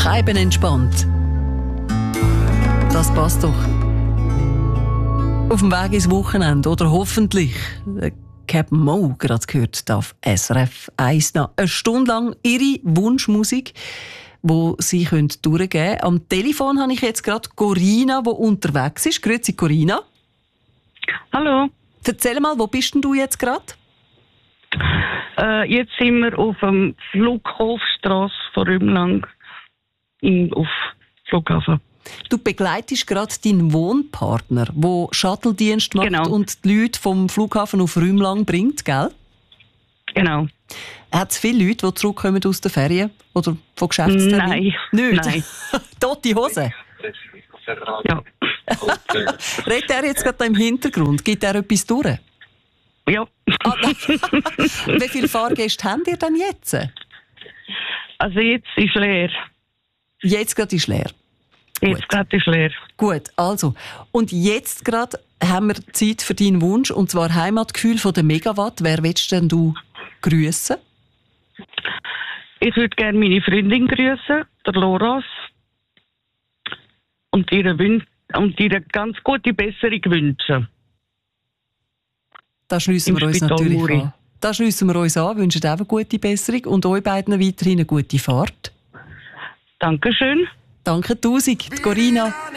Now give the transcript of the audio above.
Scheibenentspannt. Das passt doch. Auf dem Weg ins Wochenende oder hoffentlich. Captain Mo, gerade gehört, auf SRF 1 noch eine Stunde lang ihre Wunschmusik, die sie durchgeben können. Am Telefon habe ich jetzt gerade Corina, die unterwegs ist. Grüezi, Corina. Hallo. Erzähl mal, wo bist denn du jetzt gerade? Jetzt sind wir auf dem Flughofstrasse von Rümlang auf Flughafen. Du begleitest gerade deinen Wohnpartner, der Shuttle-Dienst macht und die Leute vom Flughafen auf Rümlang bringt, gell? Genau. Hat es viele Leute, die zurückkommen aus den Ferien oder von Geschäftsterminen? Nein. Nicht? Nein. Tote Hose? Ja. Redet er jetzt gerade im Hintergrund? Gibt er etwas durch? Ja. Wie viele Fahrgäste habt ihr denn jetzt? Also jetzt ist leer. Jetzt gerade ist leer? Jetzt gerade ist leer. Gut, also. Und jetzt gerade haben wir Zeit für deinen Wunsch, und zwar Heimatgefühl von der Megawatt. Wer willst denn du grüssen? Ich würde gerne meine Freundin grüssen, der Loras. Und ihre ganz gute Besserung wünschen. Da schliessen wir uns natürlich an. Da schliessen wir uns an, wünschen auch eine gute Besserung und euch beiden weiterhin eine gute Fahrt. Dankeschön. Danke tausend, Corina.